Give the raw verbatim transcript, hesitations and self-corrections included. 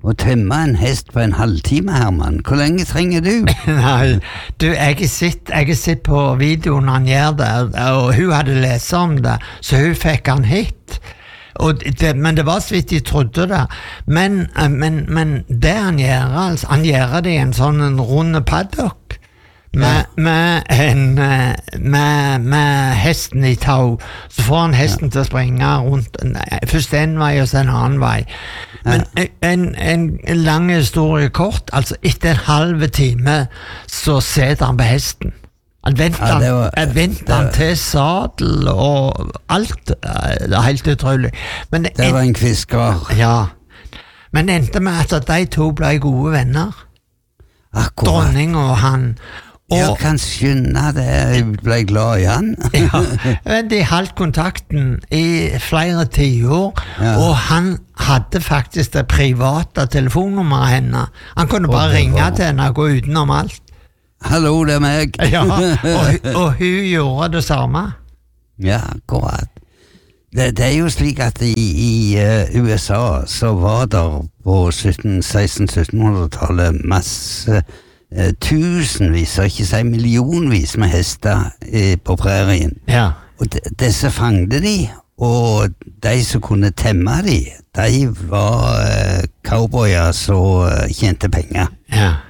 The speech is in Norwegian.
Å tømme en hest på en halvtime, Herman, hvor lenge trenger du? Nei, du, jeg har sett, jeg har sett på videoen han gjør det, og hun hadde lest om det, så hun fikk han hit. Og det, men det var så vidt de trodde det. Men, men, men det han gjør, altså, han gjør det i en sånn en runde paddock. Med, med, en, med, med hesten i tau, så får han hesten til å springe rundt først en vei og så en annen vei. Men en, en, en lang historie kort, altså etter en halv time så setter han på hesten. Han venter, ja, var, han, venter var, han til sadel og alt. Det er helt utrolig. Men det, det var en kvisker. Ja, men endte med at de to ble gode venner. Akkurat. Dronning og han. Og, jeg kan skjønne det, jeg ble glad i han. Ja, men de holdt kontakten i flere tiår, ja. Og han hadde faktisk det private telefonnummeret henne. Han kunne bare oh, ringe til henne og gå utenom alt. Hallo, det er meg. Ja, og, og hun gjorde det samme. Ja, akkurat. Det, det er jo slik at i, i uh, U S A så var det på seksten-syttenhundretallet masse Uh, tusenvis, og ikke si millionvis med hester uh, på prærien. Ja. Og de, disse fangde de, og de som kunne temme de, de var uh, cowboyer som uh, tjente penger. Ja.